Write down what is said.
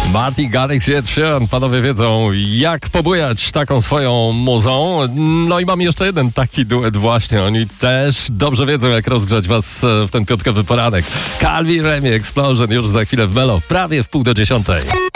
Martin Garrix i Ed Sheeran, panowie wiedzą, jak pobujać taką swoją muzą. No i mam jeszcze jeden taki duet właśnie. Oni też dobrze wiedzą, jak rozgrzać was w ten piątkowy poranek. Calvin, Remi, Explosion już za chwilę w Melo, prawie w 9:30.